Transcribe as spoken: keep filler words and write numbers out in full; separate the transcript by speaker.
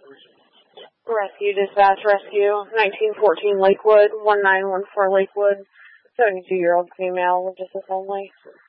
Speaker 1: Rescue dispatch, rescue, nineteen fourteen Lakewood, one nine one four Lakewood, seventy-two-year-old female, logistics only.